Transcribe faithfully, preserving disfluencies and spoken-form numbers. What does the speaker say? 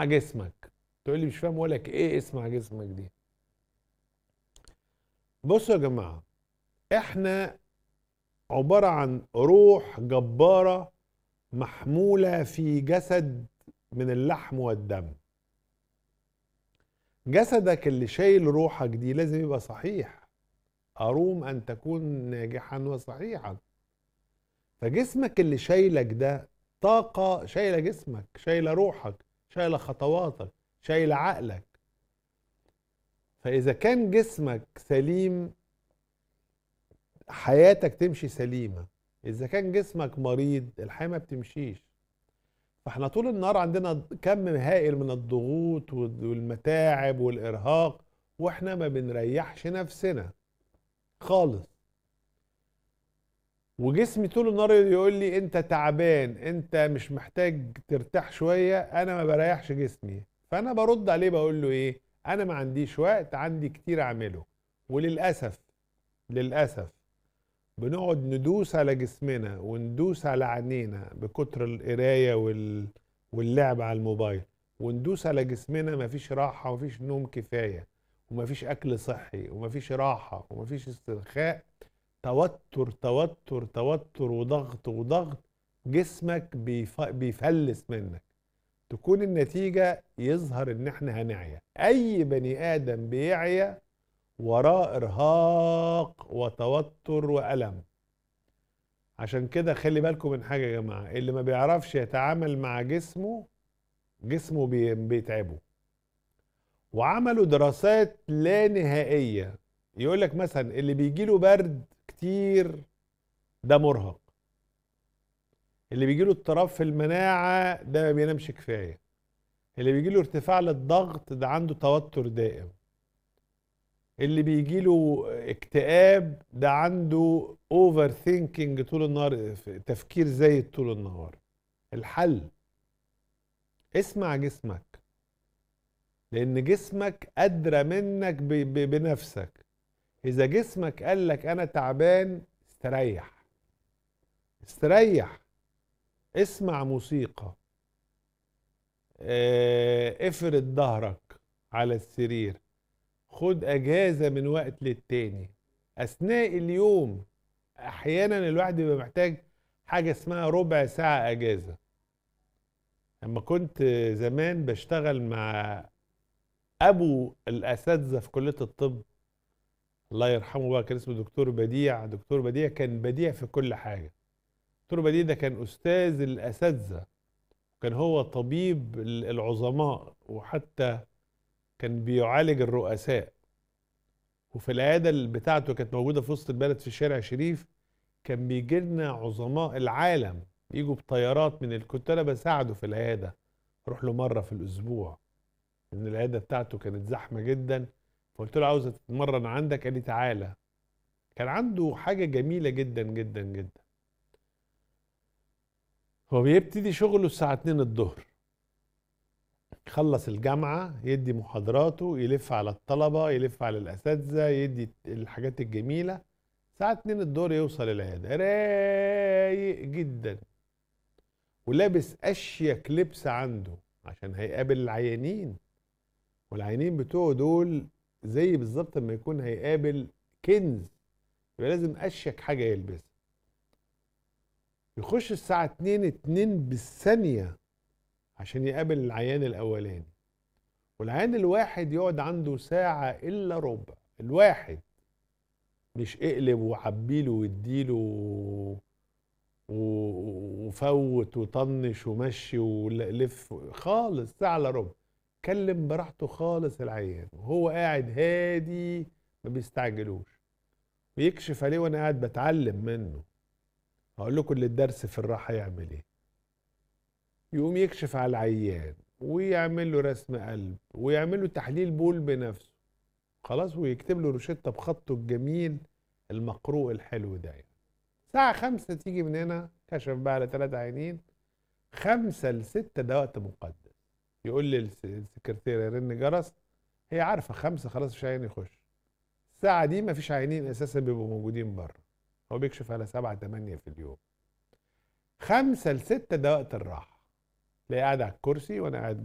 اسمع جسمك. تقول لي مش فاهم، اقول لك ايه اسمع جسمك دي؟ بصوا يا جماعه، احنا عباره عن روح جباره محموله في جسد من اللحم والدم. جسدك اللي شايل روحك دي لازم يبقى صحيح، اروم ان تكون ناجحا وصحيحا. فجسمك اللي شايلك ده طاقه شايله جسمك، شايله روحك، شايله خطواتك، شايله عقلك. فاذا كان جسمك سليم حياتك تمشي سليمة. إذا كان جسمك مريض الحياة ما بتمشيش. فاحنا طول النهار عندنا كم هائل من الضغوط والمتاعب والإرهاق، واحنا ما بنريحش نفسنا خالص. وجسمي طول النهار يقول لي انت تعبان، انت مش محتاج ترتاح شوية. انا ما بريحش جسمي، فانا برد عليه بقول له ايه؟ انا ما عنديش وقت، عندي كتير اعمله. وللأسف للأسف بنقعد ندوس على جسمنا وندوس على عينينا بكتر القرايه وال... واللعب على الموبايل، وندوس على جسمنا. مفيش راحه ومفيش نوم كفايه ومفيش اكل صحي ومفيش راحه ومفيش استرخاء. توتر توتر توتر وضغط وضغط. جسمك بيف... بيفلس منك. تكون النتيجه يظهر ان احنا هنعيا. اي بني ادم بيعيا وراه ارهاق وتوتر والم. عشان كده خلي بالكم من حاجة يا جماعة، اللي ما بيعرفش يتعامل مع جسمه جسمه بي- بيتعبه. وعملوا دراسات لا نهائية. يقول لك مثلا اللي بيجيله برد كتير ده مرهق، اللي بيجيله اضطراب في المناعة ده ما بينامش كفاية، اللي بيجيله ارتفاع للضغط ده عنده توتر دائم، اللي بيجيله اكتئاب ده عنده اوفر ثينكينج طول النهار، تفكير زايد طول النهار. الحل اسمع جسمك، لان جسمك ادرى منك ب- ب- بنفسك. اذا جسمك قال لك انا تعبان، استريح استريح. اسمع موسيقى، اه، افرد ظهرك على السرير، خد اجازة من وقت للتاني اثناء اليوم. احيانا الواحد بيبقى محتاج حاجة اسمها ربع ساعة اجازة. لما كنت زمان بشتغل مع ابو الاساتذة في كلية الطب، الله يرحمه بقى، كان اسمه دكتور بديع. دكتور بديع كان بديع في كل حاجة. دكتور بديع ده كان أستاذ الأساتذة، كان هو طبيب العظماء، وحتى كان بيعالج الرؤساء. وفي العيادة اللي بتاعته كانت موجودة في وسط البلد في شارع شريف، كان بيجي لنا عظماء العالم يجوا بطيارات من ال- كنت أنا بساعده في العيادة. أروح له مرة في الأسبوع لأن العيادة بتاعته كانت زحمة جدا. فقلت له عاوز أتمرن عندك، قال لي تعالى. كان عنده حاجة جميلة جدا جدا جدا. هو بيبتدي شغله الساعة اتنين الظهر، يخلص الجامعة يدي محاضراته، يلف على الطلبة، يلف على الأساتذة، يدي الحاجات الجميلة. الساعة اتنين الظهر يوصل العيادة رايق جدا، ولابس أشيك لبس عنده عشان هيقابل العيانين. والعيانين بتوعه دول زي بالظبط لما يكون هيقابل كنز، يبقى لازم أشيك حاجة يلبسها. يخش الساعة اتنين اتنين بالثانية عشان يقابل العيان الأولاني. والعيان الواحد يقعد عنده ساعة إلا ربع. الواحد، مش اقلب وعبيله واديله و- وفوت وطنش ومشي ولف خالص. ساعة إلا ربع كلم براحته خالص العيان وهو قاعد هادي، ما بيستعجلوش. بيكشف عليه وانا قاعد بتعلم منه. هقول لكم اللي الدرس في الراحة يعمل ايه. يقوم يكشف على العيان ويعمل له رسم قلب ويعمل له تحليل بول بنفسه خلاص، ويكتب له روشته بخطه الجميل المقروء الحلو ده. الساعة خمسة تيجي من هنا، كشف بقى على ثلاثة عينين. خمسة لستة ده وقت مقدس. يقول لي الس- السكرتيرة يرن جرس، هي عارفة خمسة خلاص مش عيان يخش. الساعة دي مفيش عيانين أساسا بيبقوا موجودين بره. هو بيكشف على سبعة تمانية في اليوم. خمسة لستة ده وقت الراحة. تلاقيه قاعد على الكرسي وأنا قاعد